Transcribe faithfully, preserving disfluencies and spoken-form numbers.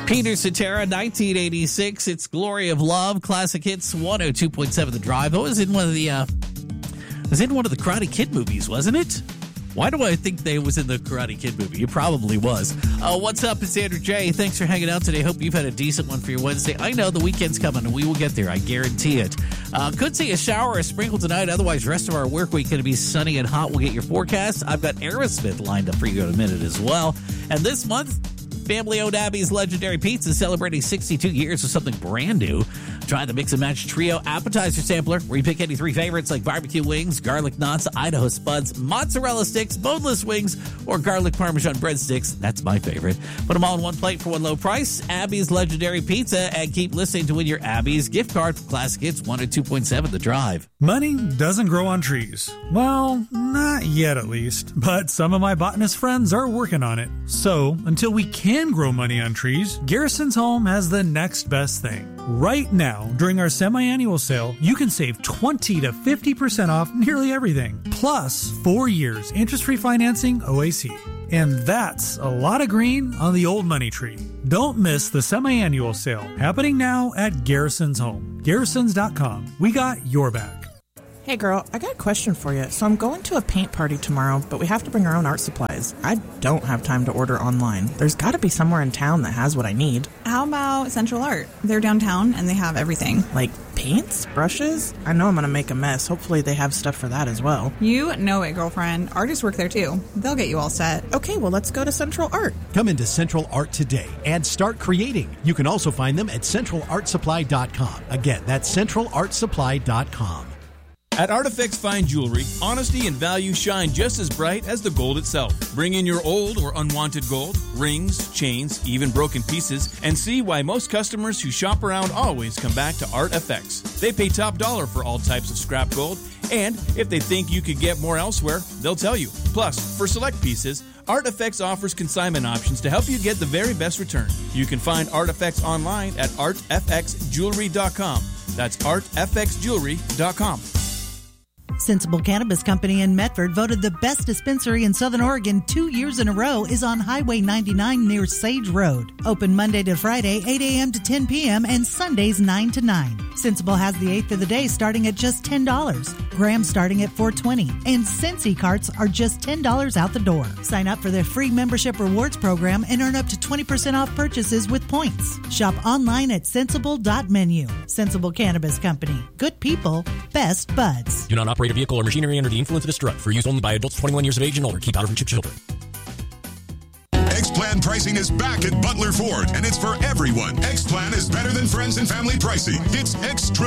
Peter Cetera, nineteen eighty-six. It's Glory of Love, classic hits, one oh two point seven The Drive. That was in one of the, uh, was in one of the Karate Kid movies, wasn't it? Why do I think they was in the Karate Kid movie? It probably was. Uh, what's up? It's Andrew J. Thanks for hanging out today. Hope you've had a decent one for your Wednesday. I know the weekend's coming, and we will get there. I guarantee it. Uh, could see a shower or a sprinkle tonight. Otherwise, the rest of our work week going to be sunny and hot. We'll get your forecast. I've got Aerosmith lined up for you in a minute as well. And this month, family-owned Abby's Legendary Pizza celebrating sixty-two years of something brand new. Try the Mix and Match Trio Appetizer Sampler, where you pick any three favorites like barbecue wings, garlic knots, Idaho spuds, mozzarella sticks, boneless wings, or garlic parmesan breadsticks. That's my favorite. Put them all in one plate for one low price. Abby's Legendary Pizza, and keep listening to win your Abby's gift card for Classic Hits one oh two point seven The Drive. Money doesn't grow on trees. Well, not yet at least, but some of my botanist friends are working on it. So, until we can grow money on trees, Garrison's Home has the next best thing. Right now, during our semi-annual sale, you can save twenty to fifty percent off nearly everything. Plus, four years interest-free financing O A C. And that's a lot of green on the old money tree. Don't miss the semi-annual sale happening now at Garrison's Home. Garrisons dot com. We got your back. Hey girl, I got a question for you. So I'm going to a paint party tomorrow, but we have to bring our own art supplies. I don't have time to order online. There's got to be somewhere in town that has what I need. How about Central Art? They're downtown and they have everything. Like paints, brushes? I know I'm going to make a mess. Hopefully they have stuff for that as well. You know it, girlfriend. Artists work there too. They'll get you all set. Okay, well let's go to Central Art. Come into Central Art today and start creating. You can also find them at central art supply dot com. Again, that's central art supply dot com. At Artifacts Fine Jewelry, honesty and value shine just as bright as the gold itself. Bring in your old or unwanted gold, rings, chains, even broken pieces, and see why most customers who shop around always come back to Artifacts. They pay top dollar for all types of scrap gold, and if they think you could get more elsewhere, they'll tell you. Plus, for select pieces, Artifacts offers consignment options to help you get the very best return. You can find Artifacts online at art f x jewelry dot com. That's art f x jewelry dot com. Sensible Cannabis Company in Medford, voted the best dispensary in Southern Oregon two years in a row, is on Highway ninety-nine near Sage Road. Open Monday to Friday, eight a.m. to ten p.m. and Sundays nine to nine. Sensible has the eighth of the day starting at just ten dollars. Grams starting at four dollars and twenty cents. And Scentsy carts are just ten dollars out the door. Sign up for their free membership rewards program and earn up to twenty percent off purchases with points. Shop online at sensible dot menu. Sensible Cannabis Company. Good people, best buds. Do not operate a vehicle or machinery under the influence of this drug. For use only by adults twenty-one years of age and older. Keep out of reach of children. X-Plan pricing is back at Butler Ford, and it's for everyone. X-Plan is better than friends and family pricing. It's extra